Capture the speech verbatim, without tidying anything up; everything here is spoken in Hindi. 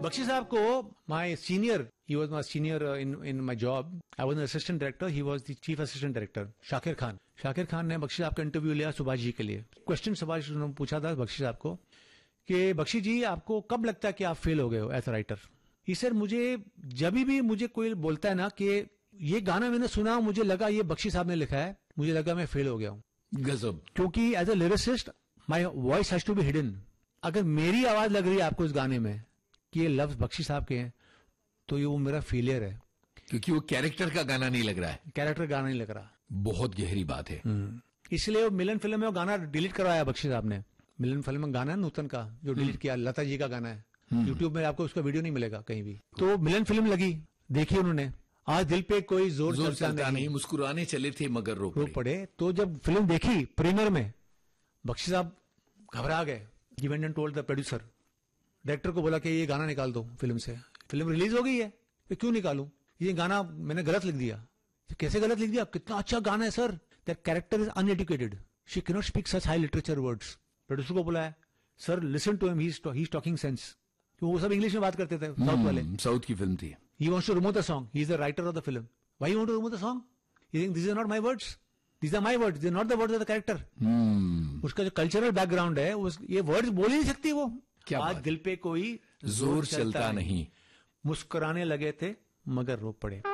बख्शी साहब को my senior, he was my senior in in my job, I was an assistant director, he was the chief assistant director, Shakir Khan. Shakir Khan ने बख्शी साहब का इंटरव्यू लिया सुभाष जी के लिए। क्वेश्चन सुभाष ने पूछा था बख्शी साहब को कि बख्शी जी आपको कब लगता है कि आप फेल हो गए हो as a writer? He sir मुझे जब भी मुझे कोई बोलता है ना कि ये गाना मैंने सुना, मुझे लगा ये बख्शी साहब ने लिखा है, मुझे लगा मैं फेल हो गया हूं। गजब। क्योंकि as a lyricist my voice has to be hidden. अगर मेरी आवाज लग रही है आपको इस गाने में कि ये लफ्ज बख्शी साहब के हैं, तो ये वो मेरा फेलियर है, क्योंकि वो कैरेक्टर का गाना नहीं लग रहा है। कैरेक्टर गाना नहीं लग रहा। बहुत गहरी बात है। इसलिए मिलन फिल्म में वो गाना डिलीट करवाया बख्शी साहब ने। मिलन फिल्म में गाना है नूतन का जो डिलीट किया, लता जी का गाना है। यूट्यूब में आपको उसका वीडियो नहीं मिलेगा कहीं भी। तो मिलन फिल्म लगी, देखी उन्होंने, आज दिल पे कोई जोर, जोर चलता, चलता नहीं, नहीं, मुस्कुराने चले थे मगर रो रो पड़े। तो जब फिल्म देखी प्रीमियर में, बख्शी साहब घबरा गए। He went and told the producer, director को बोला कि ये गाना निकाल दो फिल्म से, फिल्म रिलीज हो गई है, तो क्यों निकालूं? ये गाना मैंने गलत लिख दिया। कैसे गलत लिख दिया? कितना अच्छा गाना है sir. That character is uneducated, she can not speak such high literature words. Producer को बोला है, sir listen to him, he is talking sense. वो सब इंग्लिश में बात करते थे साउथ वाले। साउथ की फिल्म थी। He wants to remove the song, he is the writer of the film. Why you want to remove the song? You think this is not my words, this are my words, they are not the words of the character. उसका जो कल्चरल बैकग्राउंड है, उस ये वर्ड्स बोल ही नहीं सकती वो। क्या आज दिल पे कोई जोर चलता नहीं, मुस्कुराने लगे थे मगर रो पड़े।